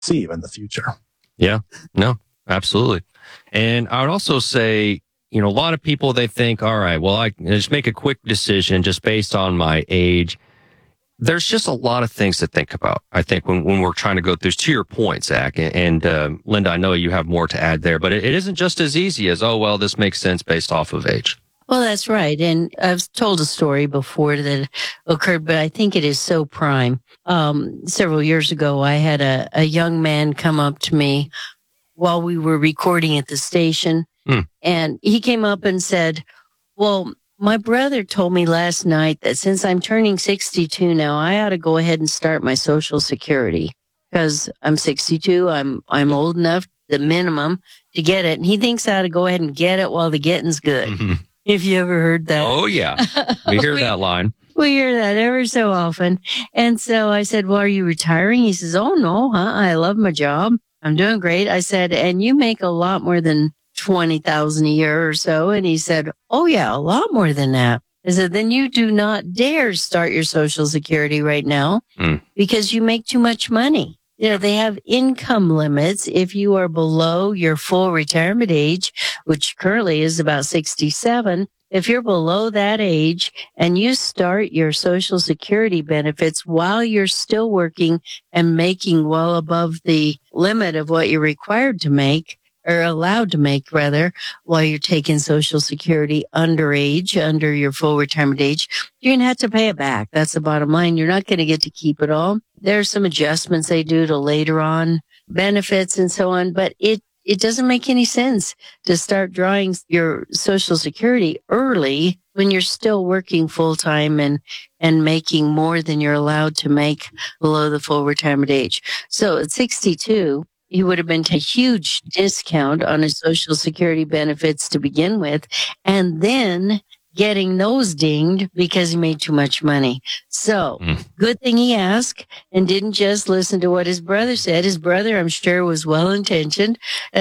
receive in the future. Yeah, no, absolutely. And I would also say, a lot of people, they think, all right, well, I can just make a quick decision just based on my age. There's just a lot of things to think about, I think, when we're trying to go through, to your point, Zach. And Linda, I know you have more to add there, but it isn't just as easy as, oh, well, this makes sense based off of age. Well, that's right. And I've told a story before that occurred, but I think it is so prime. Several years ago, I had a young man come up to me while we were recording at the station. And he came up and said, well, my brother told me last night that since I'm turning 62 now, I ought to go ahead and start my Social Security because I'm 62. I'm old enough, the minimum, to get it. And he thinks I ought to go ahead and get it while the getting's good. Mm-hmm. If you ever heard that. Oh, yeah. We hear that line. We hear that ever so often. And so I said, well, are you retiring? He says, oh, no, I love my job. I'm doing great. I said, and you make a lot more than $20,000 a year or so. And he said, oh, yeah, a lot more than that. I said, then you do not dare start your Social Security right now because you make too much money. They have income limits. If you are below your full retirement age, which currently is about 67, if you're below that age and you start your Social Security benefits while you're still working and making well above the limit of what you're required to make, or allowed to make rather, while you're taking Social Security under your full retirement age, you're going to have to pay it back. That's the bottom line. You're not going to get to keep it all. There are some adjustments they do to later on benefits and so on, but it doesn't make any sense to start drawing your Social Security early when you're still working full time and making more than you're allowed to make below the full retirement age. So at 62, he would have been a huge discount on his Social Security benefits to begin with, and then getting those dinged because he made too much money. So good thing he asked and didn't just listen to what his brother said. His brother, I'm sure, was well-intentioned,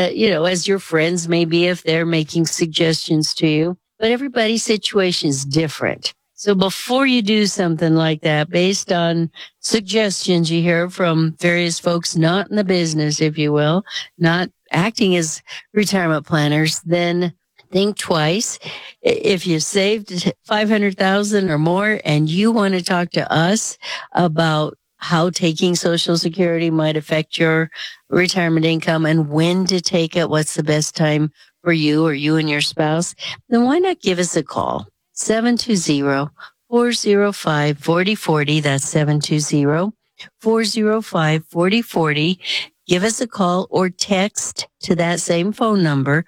as your friends may be if they're making suggestions to you. But everybody's situation is different. So before you do something like that, based on suggestions you hear from various folks not in the business, if you will, not acting as retirement planners, then think twice. If you saved $500,000 or more and you want to talk to us about how taking Social Security might affect your retirement income and when to take it, what's the best time for you or you and your spouse, then why not give us a call? 720-405-4040. That's 720-405-4040. Give us a call or text to that same phone number,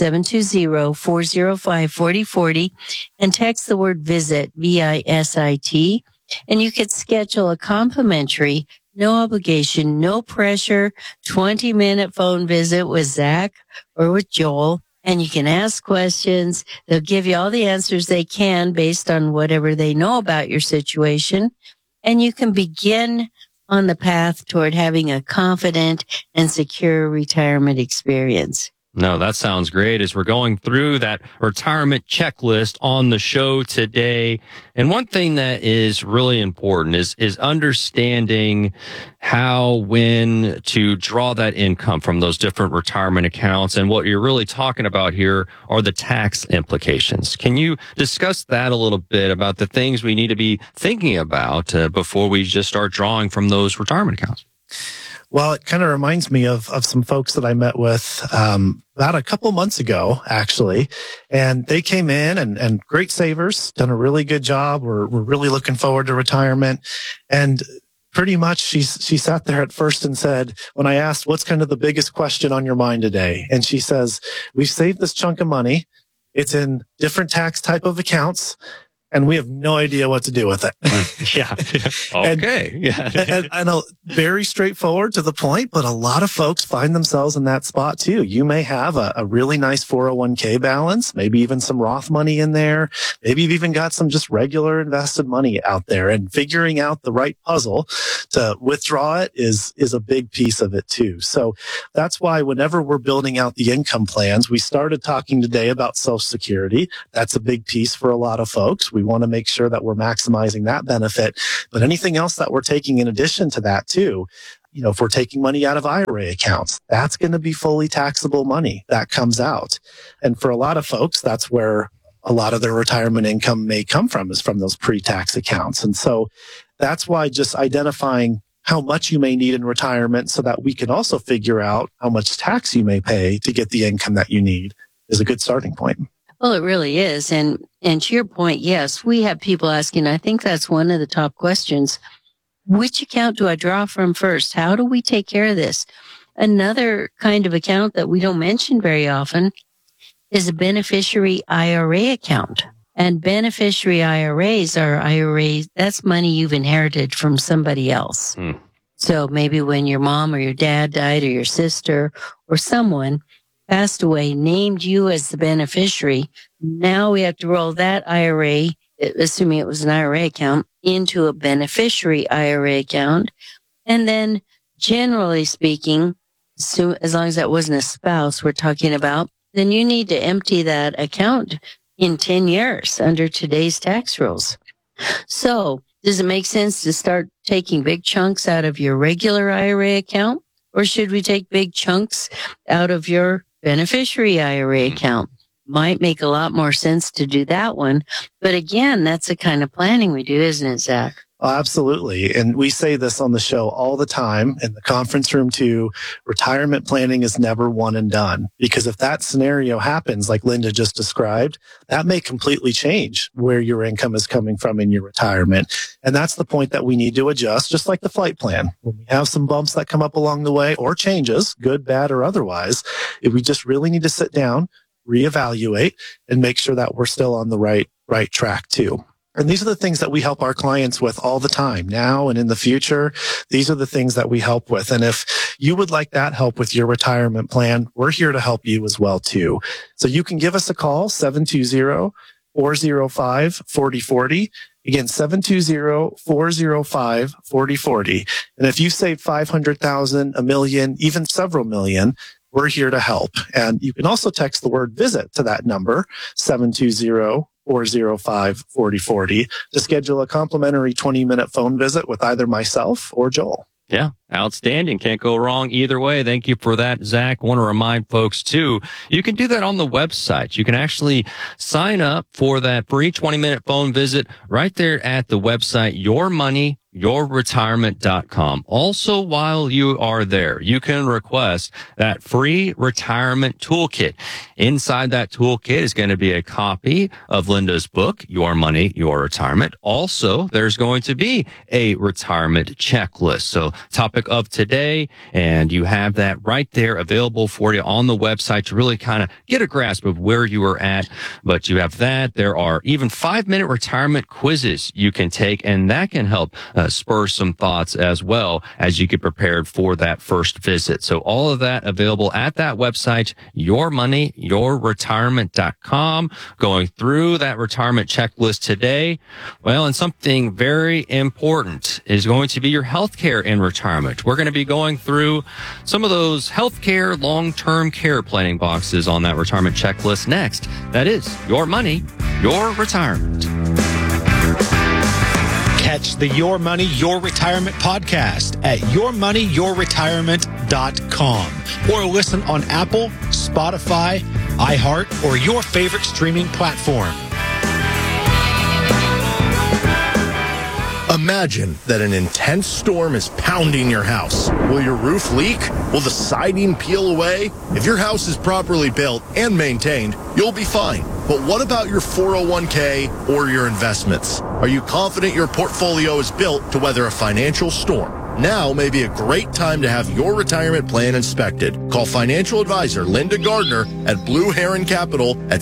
720-405-4040, and text the word visit, VISIT, and you could schedule a complimentary, no obligation, no pressure, 20-minute phone visit with Zach or with Joel. And you can ask questions. They'll give you all the answers they can based on whatever they know about your situation. And you can begin on the path toward having a confident and secure retirement experience. No, that sounds great as we're going through that retirement checklist on the show today. And one thing that is really important is understanding when to draw that income from those different retirement accounts. And what you're really talking about here are the tax implications. Can you discuss that a little bit about the things we need to be thinking about before we just start drawing from those retirement accounts? Well, it kind of reminds me of some folks that I met with about a couple months ago, actually. And they came in and great savers, done a really good job. We're really looking forward to retirement. And pretty much she sat there at first and said, when I asked, what's kind of the biggest question on your mind today? And she says, we've saved this chunk of money. It's in different tax type of accounts. And we have no idea what to do with it. Yeah. Okay. And very straightforward to the point, but a lot of folks find themselves in that spot too. You may have a really nice 401k balance, maybe even some Roth money in there. Maybe you've even got some just regular invested money out there, and figuring out the right puzzle to withdraw it is a big piece of it too. So that's why whenever we're building out the income plans, we started talking today about Social Security. That's a big piece for a lot of folks. We want to make sure that we're maximizing that benefit, but anything else that we're taking in addition to that too, if we're taking money out of IRA accounts, that's going to be fully taxable money that comes out. And for a lot of folks, that's where a lot of their retirement income may come from, is from those pre-tax accounts. And so that's why just identifying how much you may need in retirement so that we can also figure out how much tax you may pay to get the income that you need is a good starting point. Well, it really is. And to your point, yes, we have people asking, I think that's one of the top questions. Which account do I draw from first? How do we take care of this? Another kind of account that we don't mention very often is a beneficiary IRA account. And beneficiary IRAs are IRAs, that's money you've inherited from somebody else. So maybe when your mom or your dad died or your sister or someone passed away, named you as the beneficiary, now we have to roll that IRA, assuming it was an IRA account, into a beneficiary IRA account. And then generally speaking, as long as that wasn't a spouse we're talking about, then you need to empty that account in 10 years under today's tax rules. So does it make sense to start taking big chunks out of your regular IRA account? Or should we take big chunks out of your beneficiary IRA account? Might make a lot more sense to do that one. But again, that's the kind of planning we do, isn't it, Zach? Oh, absolutely. And we say this on the show all the time in the conference room too. Retirement planning is never one and done, because if that scenario happens, like Linda just described, that may completely change where your income is coming from in your retirement. And that's the point that we need to adjust, just like the flight plan. When we have some bumps that come up along the way or changes, good, bad, or otherwise, if we just really need to sit down, reevaluate, and make sure that we're still on the right track too. And these are the things that we help our clients with all the time, now and in the future. These are the things that we help with. And if you would like that help with your retirement plan, we're here to help you as well too. So you can give us a call, 720-405-4040. Again, 720-405-4040. And if you save 500,000, a million, even several million, we're here to help. And you can also text the word visit to that number, 720-405-4040, to schedule a complimentary 20-minute phone visit with either myself or Joel. Yeah, outstanding. Can't go wrong either way. Thank you for that, Zach. Want to remind folks, too, you can do that on the website. You can actually sign up for that free 20-minute phone visit right there at the website, yourretirement.com. Also, while you are there, you can request that free retirement toolkit. Inside that toolkit is going to be a copy of Linda's book, Your Money, Your Retirement. Also, there's going to be a retirement checklist. So topic of today, and you have that right there available for you on the website to really kind of get a grasp of where you are at. But you have that. There are even 5-minute retirement quizzes you can take, and that can help spur some thoughts as well as you get prepared for that first visit. So all of that available at that website, yourmoneyyourretirement.com. Going through that retirement checklist today. Well, and something very important is going to be your healthcare in retirement. We're going to be going through some of those healthcare long-term care planning boxes on that retirement checklist next. That is Your Money, Your Retirement. Catch the Your Money, Your Retirement podcast at yourmoneyyourretirement.com or listen on Apple, Spotify, iHeart, or your favorite streaming platform. Imagine that an intense storm is pounding your house. Will your roof leak? Will the siding peel away? If your house is properly built and maintained, you'll be fine. But what about your 401k or your investments? Are you confident your portfolio is built to weather a financial storm? Now may be a great time to have your retirement plan inspected. Call financial advisor Linda Gardner at Blue Heron Capital at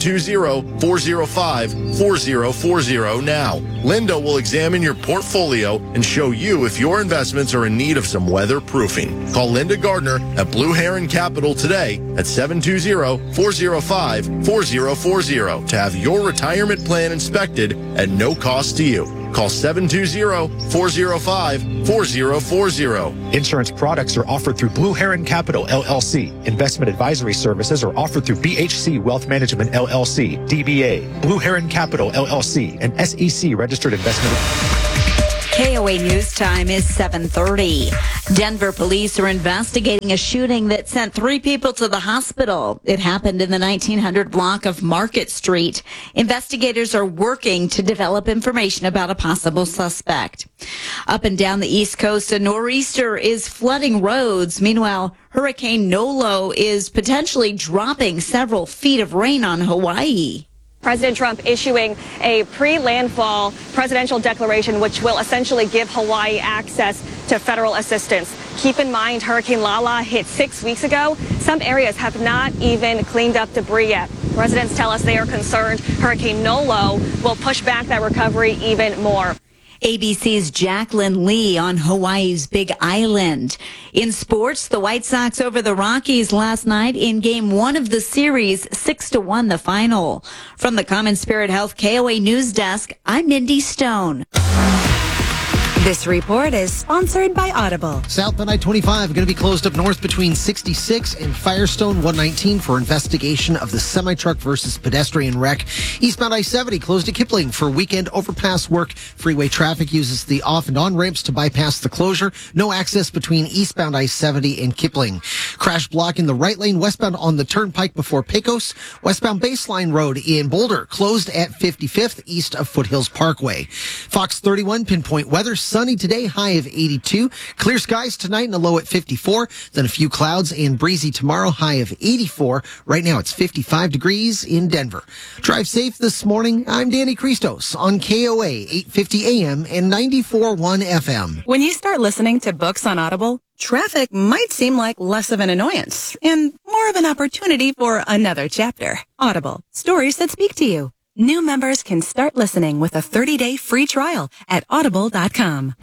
720-405-4040 now. Linda will examine your portfolio and show you if your investments are in need of some weatherproofing. Call Linda Gardner at Blue Heron Capital today at 720-405-4040 to have your retirement plan inspected at no cost to you. Call 720-405-4040. Insurance products are offered through Blue Heron Capital, LLC. Investment advisory services are offered through BHC Wealth Management, LLC, DBA. Blue Heron Capital, LLC, an SEC registered investment. KOL KOA News Time is 7:30. Denver police are investigating a shooting that sent 3 people to the hospital. It happened in the 1900 block of Market Street. Investigators are working to develop information about a possible suspect. Up and down the East Coast, a nor'easter is flooding roads. Meanwhile, Hurricane Nolo is potentially dropping several feet of rain on Hawaii. President Trump issuing a pre-landfall presidential declaration, which will essentially give Hawaii access to federal assistance. Keep in mind, Hurricane Lala hit 6 weeks ago. Some areas have not even cleaned up debris yet. Residents tell us they are concerned Hurricane Nolo will push back that recovery even more. ABC's Jacqueline Lee on Hawaii's Big Island. In sports, the White Sox over the Rockies last night in Game 1 of the series, 6-1 the final. From the Common Spirit Health KOA News Desk, I'm Mindy Stone. This report is sponsored by Audible. Southbound I-25 going to be closed up north between 66 and Firestone 119 for investigation of the semi-truck versus pedestrian wreck. Eastbound I-70 closed at Kipling for weekend overpass work. Freeway traffic uses the off and on ramps to bypass the closure. No access between eastbound I-70 and Kipling. Crash blocking the right lane westbound on the turnpike before Pecos. Westbound Baseline Road in Boulder closed at 55th east of Foothills Parkway. Fox 31 pinpoint weather. Sunny today, high of 82. Clear skies tonight and a low at 54. Then a few clouds and breezy tomorrow, high of 84. Right now it's 55 degrees in Denver. Drive safe this morning. I'm Danny Christos on KOA 850 AM and 94.1 FM. When you start listening to books on Audible, traffic might seem like less of an annoyance and more of an opportunity for another chapter. Audible, stories that speak to you. New members can start listening with a 30-day free trial at audible.com.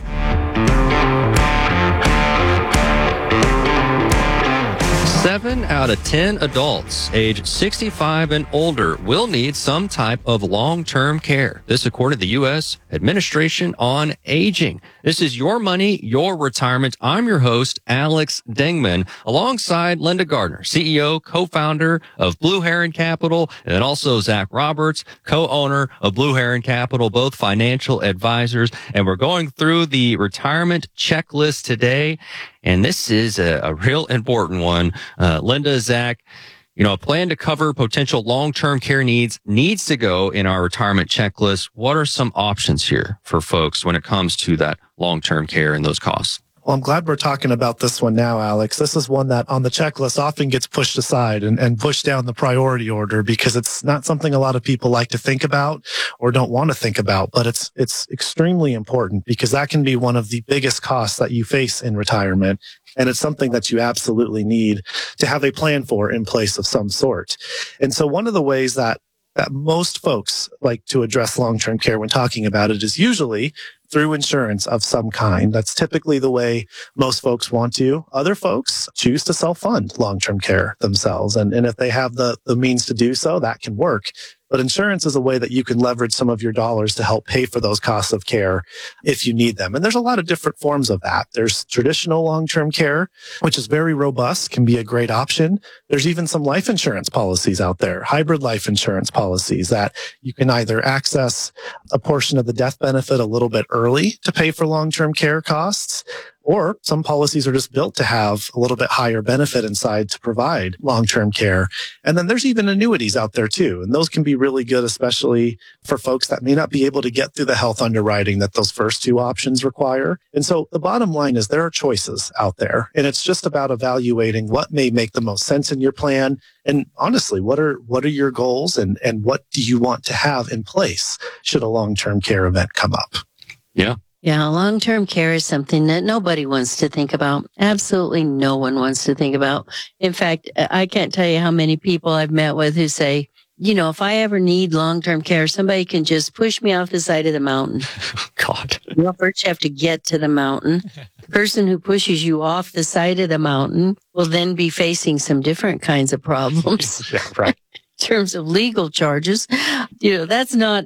7 out of 10 adults age 65 and older will need some type of long-term care. This according to the U.S. Administration on Aging. This is Your Money, Your Retirement. I'm your host, Alex Dingman, alongside Linda Gardner, CEO, co-founder of Blue Heron Capital, and then also Zach Roberts, co-owner of Blue Heron Capital, both financial advisors. And we're going through the retirement checklist today. And this is a real important one. Linda, Zach, a plan to cover potential long-term care needs to go in our retirement checklist. What are some options here for folks when it comes to that long-term care and those costs? Well, I'm glad we're talking about this one now, Alex. This is one that on the checklist often gets pushed aside and pushed down the priority order because it's not something a lot of people like to think about or don't want to think about, but it's extremely important because that can be one of the biggest costs that you face in retirement. And it's something that you absolutely need to have a plan for in place of some sort. And so one of the ways that most folks like to address long-term care when talking about it is usually through insurance of some kind. That's typically the way most folks want to. Other folks choose to self-fund long-term care themselves. And if they have the means to do so, that can work. But insurance is a way that you can leverage some of your dollars to help pay for those costs of care if you need them. And there's a lot of different forms of that. There's traditional long-term care, which is very robust, can be a great option. There's even some life insurance policies out there, hybrid life insurance policies that you can either access a portion of the death benefit a little bit early to pay for long-term care costs, or some policies are just built to have a little bit higher benefit inside to provide long-term care. And then there's even annuities out there too. And those can be really good, especially for folks that may not be able to get through the health underwriting that those first two options require. And so the bottom line is there are choices out there. And it's just about evaluating what may make the most sense in your plan. And honestly, what are your goals and what do you want to have in place should a long-term care event come up? Yeah. Yeah, long-term care is something that nobody wants to think about. Absolutely no one wants to think about. In fact, I can't tell you how many people I've met with who say, if I ever need long-term care, somebody can just push me off the side of the mountain. God. First you have to get to the mountain. The person who pushes you off the side of the mountain will then be facing some different kinds of problems. Yeah, right. In terms of legal charges, it's not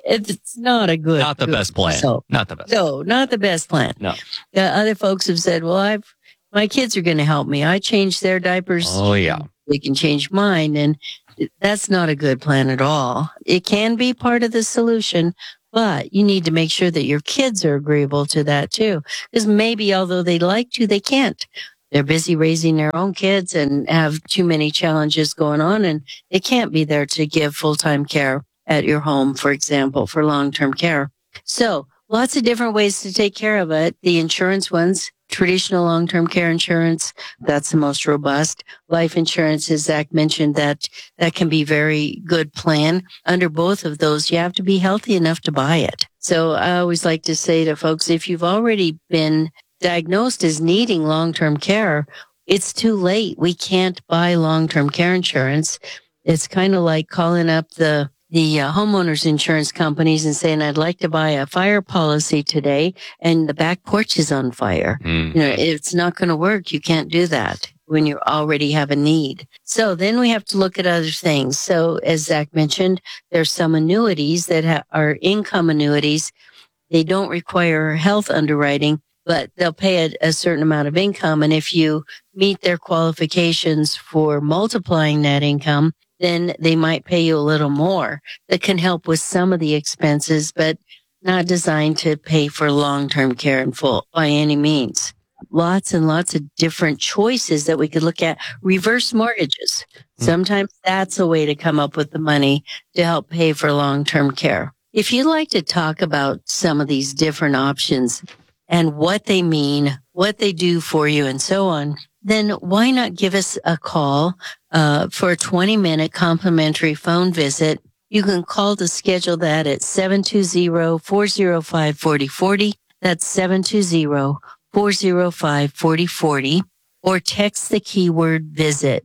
a good. Not the best plan. Not the best. No, not the best plan. No. Other folks have said, well, my kids are going to help me. I change their diapers. Oh, yeah. They can change mine. And that's not a good plan at all. It can be part of the solution, But you need to make sure that your kids are agreeable to that too. Because maybe although they'd like to, they can't. They're busy raising their own kids and have too many challenges going on, and they can't be there to give full-time care at your home, for example, for long-term care. So lots of different ways to take care of it. The insurance ones, traditional long-term care insurance, that's the most robust. Life insurance, as Zach mentioned, that can be very good plan. Under both of those, you have to be healthy enough to buy it. So I always like to say to folks, if you've already been diagnosed as needing long-term care, it's too late. We can't buy long-term care insurance. It's kind of like calling up the homeowners insurance companies and saying, I'd like to buy a fire policy today, and the back porch is on fire. It's not going to work. You can't do that when you already have a need. So then we have to look at other things. So as Zach mentioned, there's some annuities that are income annuities. They don't require health underwriting, but they'll pay a certain amount of income. And if you meet their qualifications for multiplying that income, then they might pay you a little more. That can help with some of the expenses, but not designed to pay for long-term care in full by any means. Lots and lots of different choices that we could look at. Reverse mortgages. Sometimes that's a way to come up with the money to help pay for long-term care. If you'd like to talk about some of these different options and what they mean, what they do for you, and so on, then why not give us a call for a 20-minute complimentary phone visit? You can call to schedule that at 720-405-4040. That's 720-405-4040. Or text the keyword VISIT,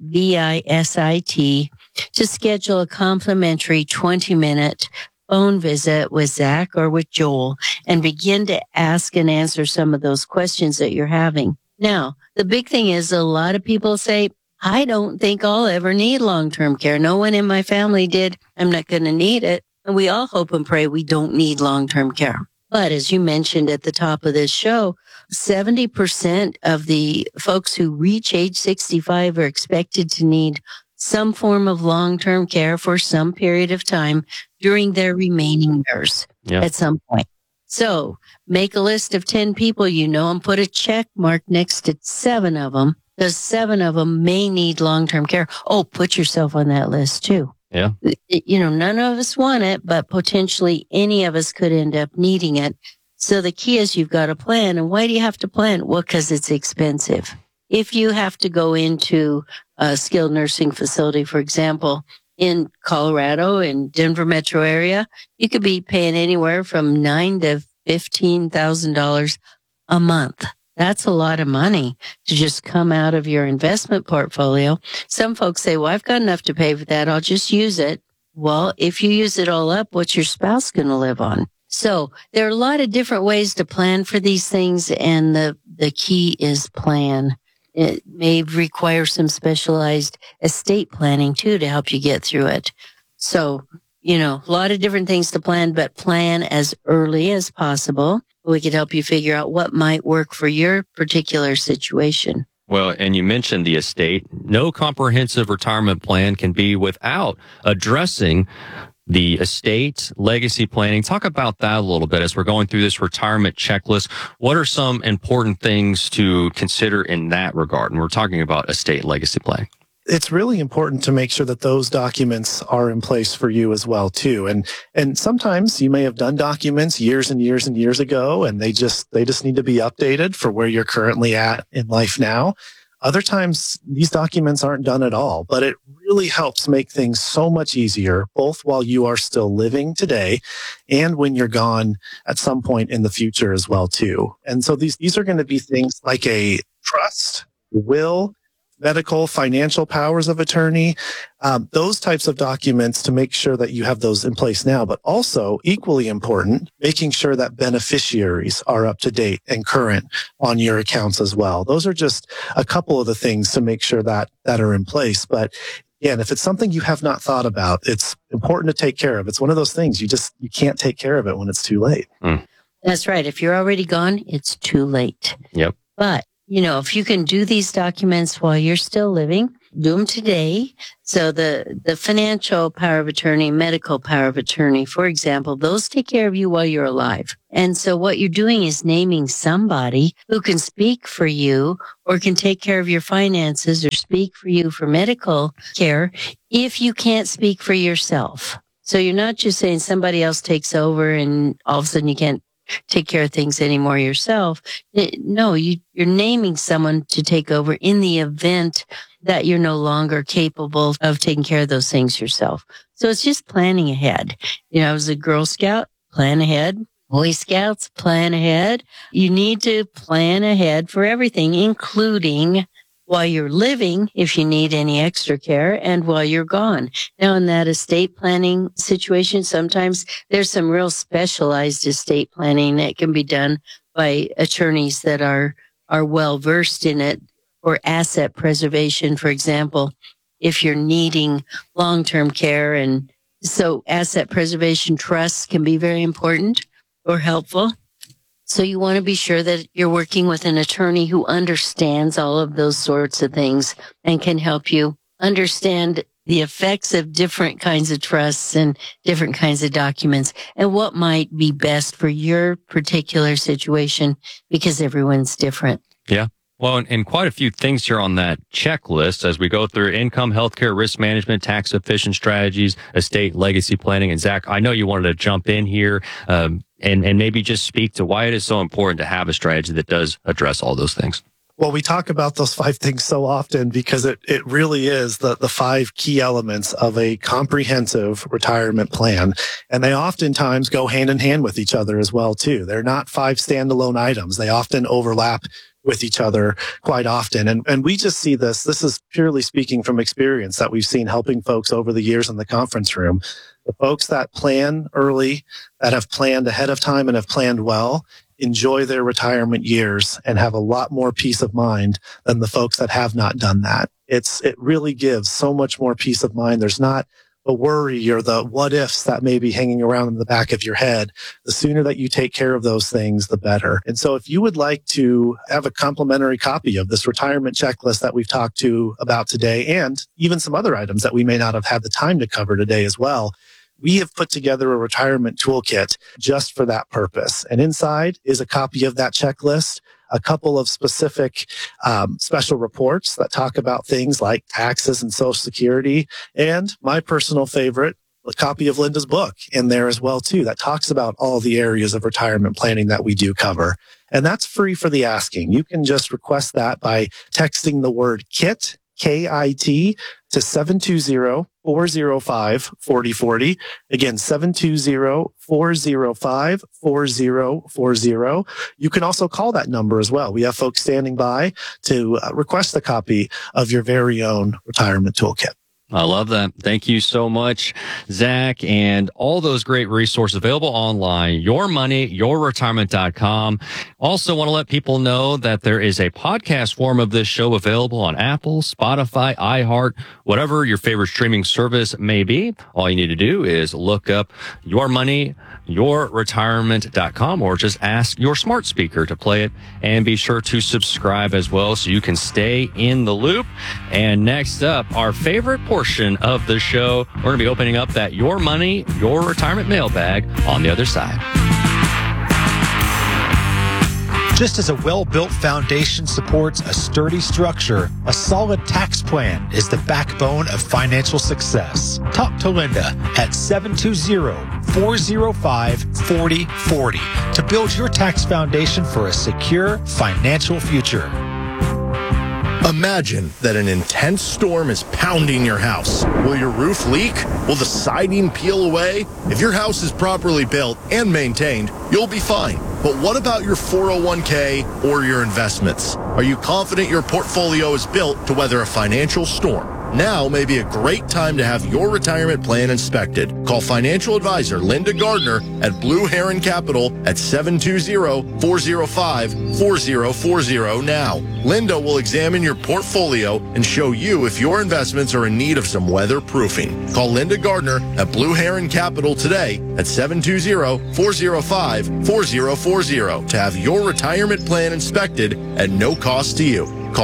VISIT, to schedule a complimentary 20-minute phone visit with Zach or with Joel and begin to ask and answer some of those questions that you're having. Now, the big thing is a lot of people say, I don't think I'll ever need long-term care. No one in my family did. I'm not going to need it. And we all hope and pray we don't need long-term care. But as you mentioned at the top of this show, 70% of the folks who reach age 65 are expected to need some form of long-term care for some period of time during their remaining years at some point. So make a list of 10 people you know and put a check mark next to 7 of them, because 7 of them may need long-term care. Oh, put yourself on that list too. Yeah. None of us want it, but potentially any of us could end up needing it. So the key is you've got to plan. And why do you have to plan? Well, because it's expensive. If you have to go into a skilled nursing facility, for example, in Colorado, in Denver metro area, you could be paying anywhere from $9,000 to $15,000 a month. That's a lot of money to just come out of your investment portfolio. Some folks say, well, I've got enough to pay for that. I'll just use it. Well, if you use it all up, what's your spouse going to live on? So there are a lot of different ways to plan for these things. And the key is plan. It may require some specialized estate planning too to help you get through it. So, a lot of different things to plan, but plan as early as possible. We could help you figure out what might work for your particular situation. Well, and you mentioned the estate. No comprehensive retirement plan can be without addressing the estate legacy planning. Talk about that a little bit as we're going through this retirement checklist. What are some important things to consider in that regard? And we're talking about estate legacy planning. It's really important to make sure that those documents are in place for you as well, too. And sometimes you may have done documents years and years and years ago, and they just need to be updated for where you're currently at in life now. Other times these documents aren't done at all, but it really helps make things so much easier, both while you are still living today and when you're gone at some point in the future as well, too. And so these are going to be things like a trust, will, medical, financial powers of attorney, those types of documents to make sure that you have those in place now, but also equally important, making sure that beneficiaries are up to date and current on your accounts as well. Those are just a couple of the things to make sure that are in place. But again, if it's something you have not thought about, it's important to take care of. It's one of those things you can't take care of it when it's too late. That's right. If you're already gone, it's too late. Yep. But if you can do these documents while you're still living, do them today. So the financial power of attorney, medical power of attorney, for example, those take care of you while you're alive. And so what you're doing is naming somebody who can speak for you or can take care of your finances or speak for you for medical care if you can't speak for yourself. So you're not just saying somebody else takes over and all of a sudden you can't take care of things anymore yourself. No, you're naming someone to take over in the event that you're no longer capable of taking care of those things yourself. So it's just planning ahead. You know, I was a Girl Scout, plan ahead. Boy Scouts, plan ahead. You need to plan ahead for everything, including while you're living, if you need any extra care, and while you're gone. Now, in that estate planning situation, sometimes there's some real specialized estate planning that can be done by attorneys that are well versed in it. Or asset preservation, for example, if you're needing long-term care. And so asset preservation trusts can be very important or helpful. So you want to be sure that you're working with an attorney who understands all of those sorts of things and can help you understand the effects of different kinds of trusts and different kinds of documents and what might be best for your particular situation, because everyone's different. Yeah. Well, and quite a few things here on that checklist as we go through income, healthcare, risk management, tax efficient strategies, estate, legacy planning. And Zach, I know you wanted to jump in here and maybe just speak to why it is so important to have a strategy that does address all those things. Well, we talk about those 5 things so often because it really is the 5 key elements of a comprehensive retirement plan. And they oftentimes go hand in hand with each other as well, too. They're not 5 standalone items. They often overlap with each other quite often. And we just see this. This is purely speaking from experience that we've seen helping folks over the years in the conference room. The folks that plan early, that have planned ahead of time and have planned well, enjoy their retirement years and have a lot more peace of mind than the folks that have not done that. It really gives so much more peace of mind. There's not the worry or the what ifs that may be hanging around in the back of your head. The sooner that you take care of those things, the better. And so if you would like to have a complimentary copy of this retirement checklist that we've talked to about today, and even some other items that we may not have had the time to cover today as well, we have put together a retirement toolkit just for that purpose. And inside is a copy of that checklist, a couple of specific special reports that talk about things like taxes and Social Security, and my personal favorite, a copy of Linda's book in there as well, too, that talks about all the areas of retirement planning that we do cover. And that's free for the asking. You can just request that by texting the word KIT, KIT, to 720-405-4040. Again, 720-405-4040. You can also call that number as well. We have folks standing by to request a copy of your very own retirement toolkit. I love that. Thank you so much, Zach, and all those great resources available online, yourmoneyyourretirement.com. Also want to let people know that there is a podcast form of this show available on Apple, Spotify, iHeart, whatever your favorite streaming service may be. All you need to do is look up yourmoneyyourretirement.com or just ask your smart speaker to play it, and be sure to subscribe as well so you can stay in the loop. And next up, our favorite portion of the show, we're going to be opening up that Your Money, Your Retirement mailbag on the other side. Just as a well-built foundation supports a sturdy structure, a solid tax plan is the backbone of financial success. Talk to Linda at 720-405-4040 to build your tax foundation for a secure financial future. Imagine that an intense storm is pounding your house. Will your roof leak? Will the siding peel away? If your house is properly built and maintained, you'll be fine. But what about your 401k or your investments? Are you confident your portfolio is built to weather a financial storm? Now may be a great time to have your retirement plan inspected. Call financial advisor Linda Gardner at Blue Heron Capital at 720-405-4040 now. Linda will examine your portfolio and show you if your investments are in need of some weatherproofing. Call Linda Gardner at Blue Heron Capital today at 720-405-4040 to have your retirement plan inspected at no cost to you. Call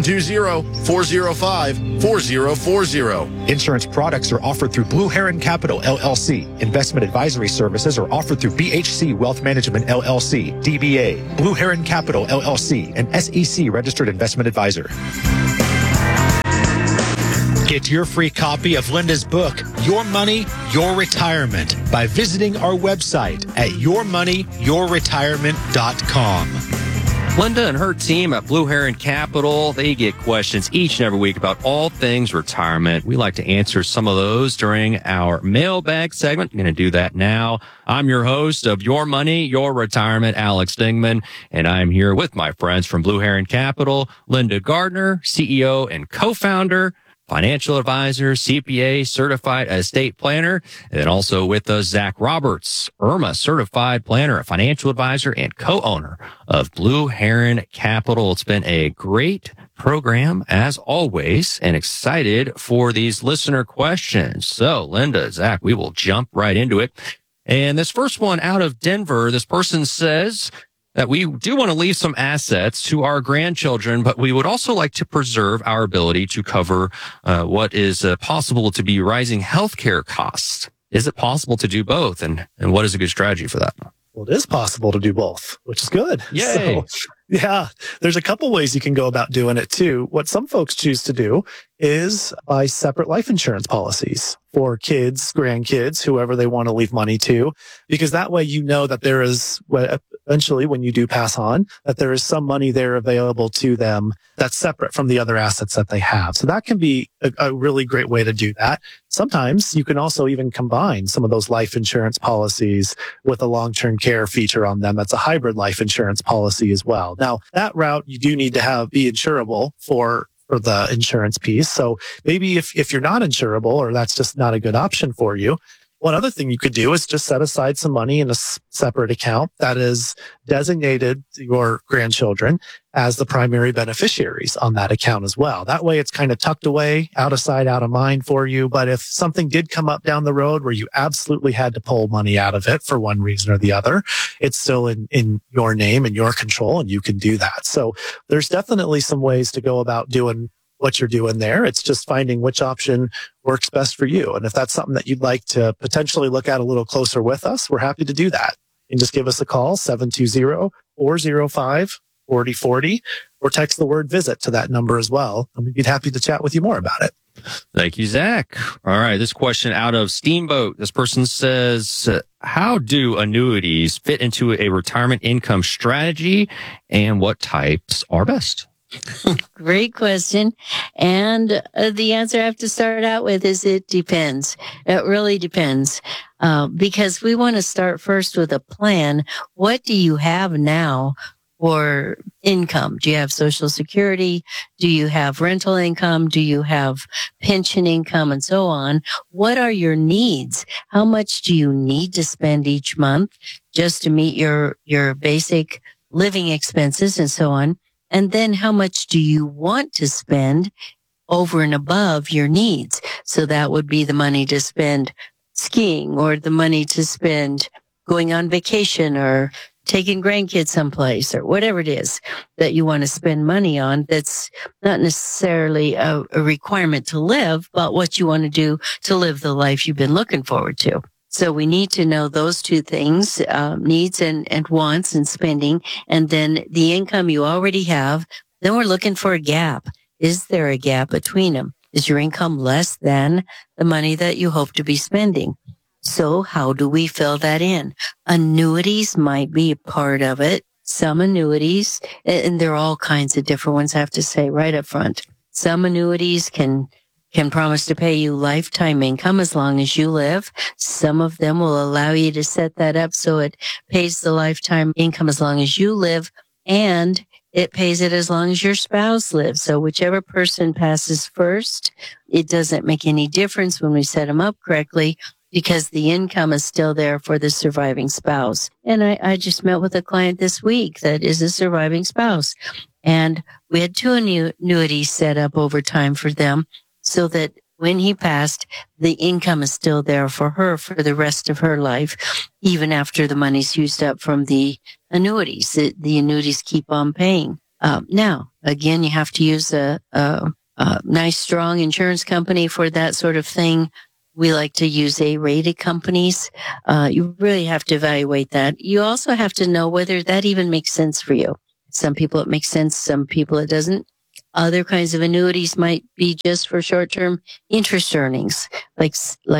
720-405-4040. Insurance products are offered through Blue Heron Capital, LLC. Investment advisory services are offered through BHC Wealth Management, LLC, DBA. Blue Heron Capital, LLC, an SEC registered investment advisor. Get your free copy of Linda's book, Your Money, Your Retirement, by visiting our website at yourmoneyyourretirement.com. Linda and her team at Blue Heron Capital, they get questions each and every week about all things retirement. We like to answer some of those during our mailbag segment. I'm going to do that now. I'm your host of Your Money, Your Retirement, Alex Dingman, and I'm here with my friends from Blue Heron Capital, Linda Gardner, CEO and co-founder, financial advisor, CPA, certified estate planner, and then also with us, Zach Roberts, IRMA certified planner, a financial advisor, and co-owner of Blue Heron Capital. It's been a great program as always, and excited for these listener questions. So, Linda, Zach, we will jump right into it. And this first one out of Denver, this person says that we do want to leave some assets to our grandchildren, but we would also like to preserve our ability to cover what is possible to be rising healthcare costs. Is it possible to do both? And what is a good strategy for that? Well, it is possible to do both, which is good. Yay. So, yeah, there's a couple ways you can go about doing it too. What some folks choose to do is buy separate life insurance policies for kids, grandkids, whoever they want to leave money to, because that way you know that there is, eventually when you do pass on, that there is some money there available to them that's separate from the other assets that they have. So that can be a really great way to do that. Sometimes you can also even combine some of those life insurance policies with a long-term care feature on them. That's a hybrid life insurance policy as well. Now, that route, you do need to be insurable for the insurance piece. So maybe if you're not insurable or that's just not a good option for you, one other thing you could do is just set aside some money in a separate account that is designated to your grandchildren as the primary beneficiaries on that account as well. That way it's kind of tucked away, out of sight, out of mind for you. But if something did come up down the road where you absolutely had to pull money out of it for one reason or the other, it's still in your name and your control, and you can do that. So there's definitely some ways to go about doing what you're doing there. It's just finding which option works best for you. And if that's something that you'd like to potentially look at a little closer with us, we're happy to do that. You can just give us a call, 720-405-4040, or text the word visit to that number as well. And we'd be happy to chat with you more about it. Thank you, Zach. All right. This question out of Steamboat. This person says, how do annuities fit into a retirement income strategy, and what types are best? Great question. And the answer I have to start out with is it depends. It really depends. Because we want to start first with a plan. What do you have now for income? Do you have Social Security? Do you have rental income? Do you have pension income and so on? What are your needs? How much do you need to spend each month just to meet your basic living expenses and so on? And then how much do you want to spend over and above your needs? So that would be the money to spend skiing, or the money to spend going on vacation, or taking grandkids someplace, or whatever it is that you want to spend money on. That's not necessarily a requirement to live, but what you want to do to live the life you've been looking forward to. So we need to know those two things, needs and wants and spending, and then the income you already have. Then we're looking for a gap. Is there a gap between them? Is your income less than the money that you hope to be spending? So how do we fill that in? Annuities might be a part of it. Some annuities, and there are all kinds of different ones, I have to say right up front. Some annuities can promise to pay you lifetime income as long as you live. Some of them will allow you to set that up so it pays the lifetime income as long as you live, and it pays it as long as your spouse lives. So whichever person passes first, it doesn't make any difference when we set them up correctly, because the income is still there for the surviving spouse. And I just met with a client this week that is a surviving spouse, and we had two annuities set up over time for them, so that when he passed, the income is still there for her for the rest of her life, even after the money's used up from the annuities. The annuities keep on paying. Now, again, you have to use a nice, strong insurance company for that sort of thing. We like to use A-rated companies. You really have to evaluate that. You also have to know whether that even makes sense for you. Some people it makes sense. Some people it doesn't. Other kinds of annuities might be just for short-term interest earnings, like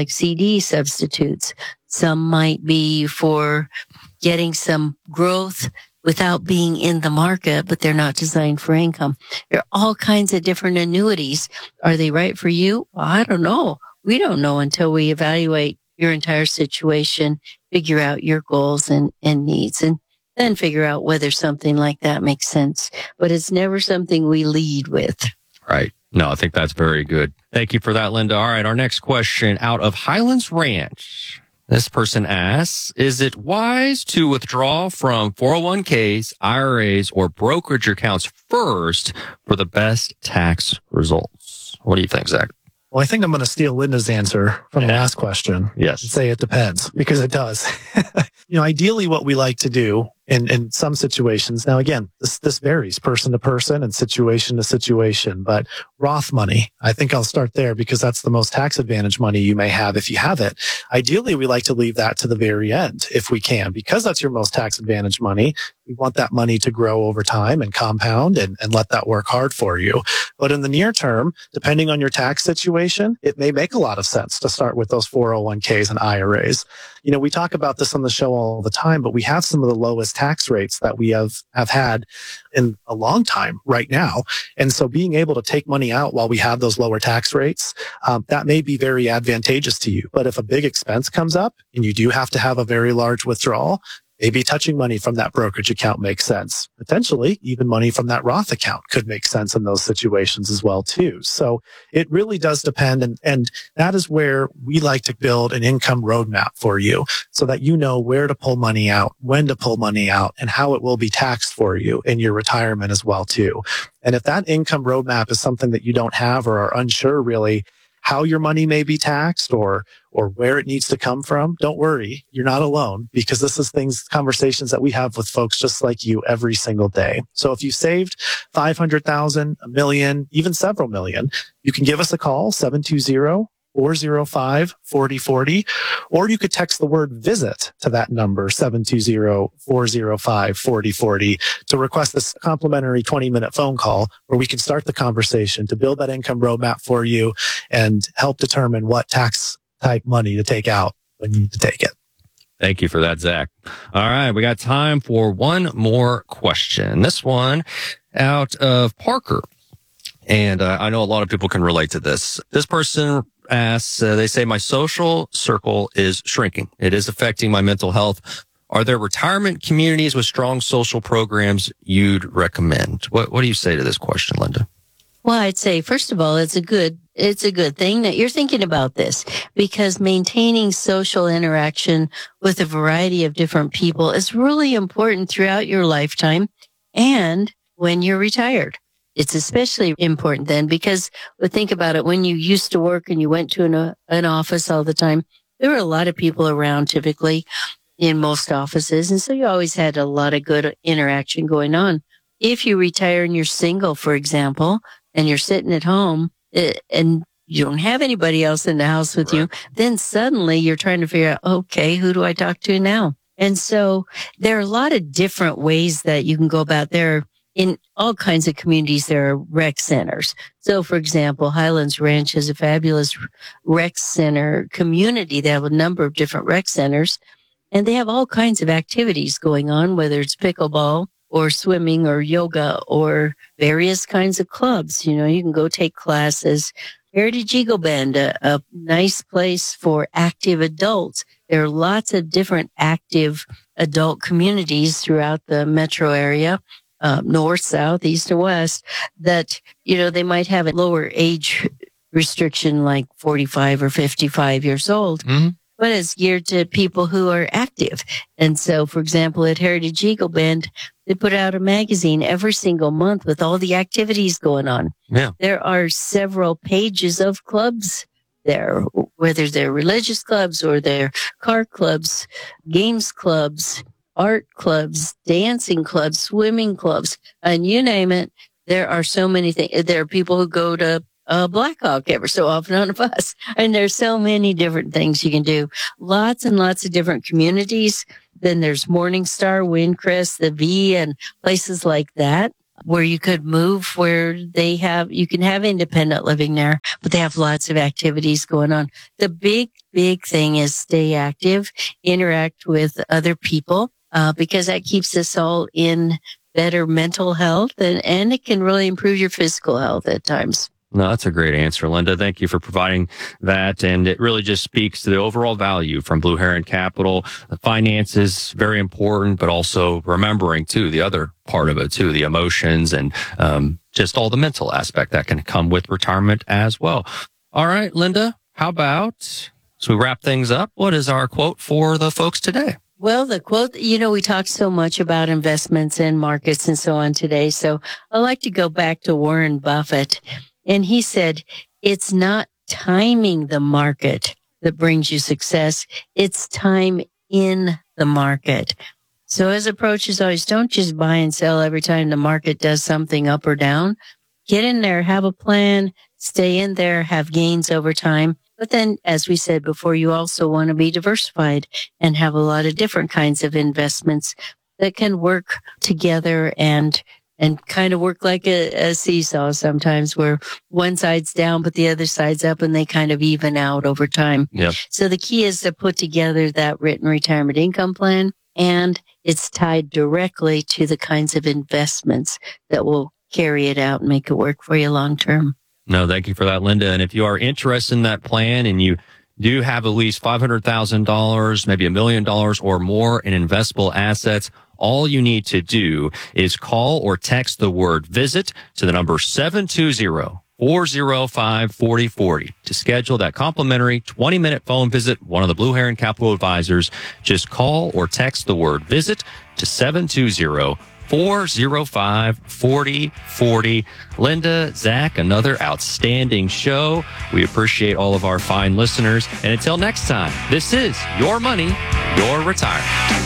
CD substitutes. Some might be for getting some growth without being in the market, but they're not designed for income. There are all kinds of different annuities. Are they right for you? Well, I don't know. We don't know until we evaluate your entire situation, figure out your goals and needs, and then figure out whether something like that makes sense. But it's never something we lead with. Right. No, I think that's very good. Thank you for that, Linda. All right. Our next question out of Highlands Ranch. This person asks, is it wise to withdraw from 401ks, IRAs, or brokerage accounts first for the best tax results? What do you think, Zach? Well, I think I'm going to steal Linda's answer from the last question. Yes. And say it depends, because it does. Ideally what we like to do in some situations, now again, this varies person to person and situation to situation, but Roth money, I think I'll start there because that's the most tax advantage money you may have if you have it. Ideally, we like to leave that to the very end if we can, because that's your most tax advantage money. We want that money to grow over time and compound and let that work hard for you. But in the near term, depending on your tax situation, it may make a lot of sense to start with those 401ks and IRAs. We talk about this on the show all the time, but we have some of the lowest tax rates that we have had in a long time right now. And so being able to take money out while we have those lower tax rates, that may be very advantageous to you. But if a big expense comes up and you do have to have a very large withdrawal, maybe touching money from that brokerage account makes sense. Potentially, even money from that Roth account could make sense in those situations as well, too. So it really does depend. And that is where we like to build an income roadmap for you so that you know where to pull money out, when to pull money out, and how it will be taxed for you in your retirement as well, too. And if that income roadmap is something that you don't have or are unsure really how your money may be taxed or where it needs to come from, don't worry. You're not alone, because this is conversations that we have with folks just like you every single day. So if you saved 500,000, $1 million, even several million, you can give us a call, 720-405-4040, or you could text the word visit to that number, 720-405-4040, to request this complimentary 20-minute phone call where we can start the conversation to build that income roadmap for you and help determine what tax type money to take out when you need to take it. Thank you for that, Zach. All right. We got time for one more question. This one out of Parker. And I know a lot of people can relate to this. This person asks, they say, my social circle is shrinking. It is affecting my mental health. Are there retirement communities with strong social programs you'd recommend? What do you say to this question, Linda? Well, I'd say, first of all, it's a good thing that you're thinking about this, because maintaining social interaction with a variety of different people is really important throughout your lifetime and when you're retired. It's especially important then, because think about it, when you used to work and you went to an office all the time, there were a lot of people around typically in most offices. And so you always had a lot of good interaction going on. If you retire and you're single, for example, and you're sitting at home and you don't have anybody else in the house with you, then suddenly you're trying to figure out, okay, who do I talk to now? And so there are a lot of different ways that you can go about there. In all kinds of communities, there are rec centers. So, for example, Highlands Ranch has a fabulous rec center community. They have a number of different rec centers, and they have all kinds of activities going on, whether it's pickleball or swimming or yoga or various kinds of clubs. You can go take classes. Heritage Eagle Bend, a nice place for active adults. There are lots of different active adult communities throughout the metro area. North, south, east, and west, that, they might have a lower age restriction, like 45 or 55 years old, but it's geared to people who are active. And so, for example, at Heritage Eagle Bend, they put out a magazine every single month with all the activities going on. Yeah. There are several pages of clubs there, whether they're religious clubs or they're car clubs, games clubs, art clubs, dancing clubs, swimming clubs, and you name it. There are so many things. There are people who go to Blackhawk ever so often on a bus. And there's so many different things you can do. Lots and lots of different communities. Then there's Morningstar, Windcrest, the V, and places like that where you could move, where you can have independent living there, but they have lots of activities going on. The big thing is stay active, interact with other people, because that keeps us all in better mental health, and it can really improve your physical health at times. No, that's a great answer, Linda. Thank you for providing that. And it really just speaks to the overall value from Blue Heron Capital. The finances, very important, but also remembering too, the other part of it too, the emotions and, just all the mental aspect that can come with retirement as well. All right, Linda, how about, as we wrap things up, what is our quote for the folks today? Well, the quote, we talked so much about investments and markets and so on today. So I like to go back to Warren Buffett. And he said, it's not timing the market that brings you success. It's time in the market. So his approach is always don't just buy and sell every time the market does something up or down. Get in there, have a plan, stay in there, have gains over time. But then, as we said before, you also want to be diversified and have a lot of different kinds of investments that can work together and kind of work like a seesaw sometimes, where one side's down, but the other side's up, and they kind of even out over time. Yep. So the key is to put together that written retirement income plan, and it's tied directly to the kinds of investments that will carry it out and make it work for you long term. No, thank you for that, Linda. And if you are interested in that plan and you do have at least $500,000, maybe $1 million or more in investable assets, all you need to do is call or text the word visit to the number 720-405-4040 to schedule that complimentary 20-minute phone visit. One of the Blue Heron Capital advisors. Just call or text the word visit to 720-405-4040. Linda, Zach, another outstanding show. We appreciate all of our fine listeners. And until next time, this is Your Money, Your Retirement.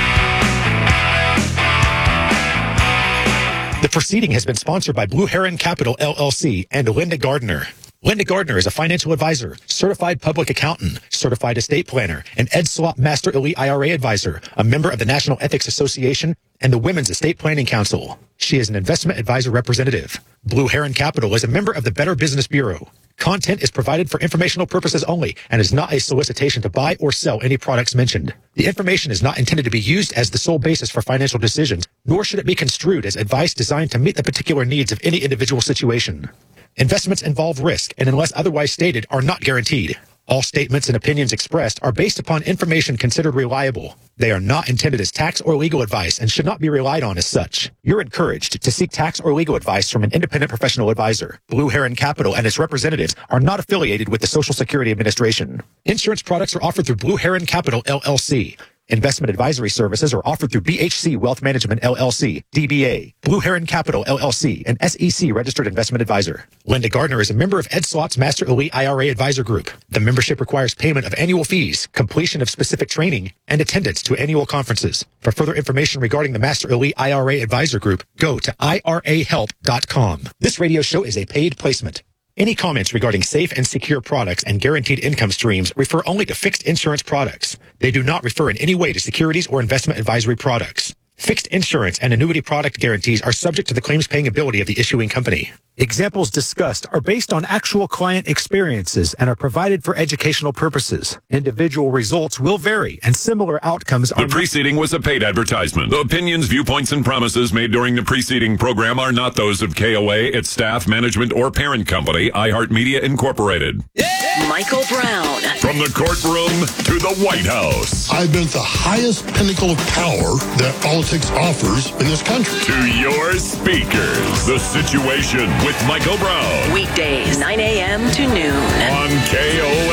The proceeding has been sponsored by Blue Heron Capital, LLC, and Linda Gardner. Linda Gardner is a financial advisor, certified public accountant, certified estate planner, and Ed Slop Master Elite IRA advisor, a member of the National Ethics Association and the Women's Estate Planning Council. She is an investment advisor representative. Blue Heron Capital is a member of the Better Business Bureau. Content is provided for informational purposes only and is not a solicitation to buy or sell any products mentioned. The information is not intended to be used as the sole basis for financial decisions, nor should it be construed as advice designed to meet the particular needs of any individual situation. Investments involve risk and, unless otherwise stated, are not guaranteed. All statements and opinions expressed are based upon information considered reliable. They are not intended as tax or legal advice and should not be relied on as such. You're encouraged to seek tax or legal advice from an independent professional advisor. Blue Heron Capital and its representatives are not affiliated with the Social Security Administration. Insurance products are offered through Blue Heron Capital, LLC. Investment advisory services are offered through BHC Wealth Management, LLC, DBA, Blue Heron Capital, LLC, an SEC registered investment advisor. Linda Gardner is a member of Ed Slot's Master Elite IRA Advisor Group. The membership requires payment of annual fees, completion of specific training, and attendance to annual conferences. For further information regarding the Master Elite IRA Advisor Group, go to irahelp.com. This radio show is a paid placement. Any comments regarding safe and secure products and guaranteed income streams refer only to fixed insurance products. They do not refer in any way to securities or investment advisory products. Fixed insurance and annuity product guarantees are subject to the claims paying ability of the issuing company. Examples discussed are based on actual client experiences and are provided for educational purposes. Individual results will vary, and similar outcomes are... The preceding was a paid advertisement. The opinions, viewpoints, and promises made during the preceding program are not those of KOA, its staff, management, or parent company, iHeartMedia Incorporated. Michael Brown. From the courtroom to the White House. I've been at the highest pinnacle of power that politics offers in this country. To your speakers. The Situation with Michael Brown. Weekdays, 9 a.m. to noon. On KOA.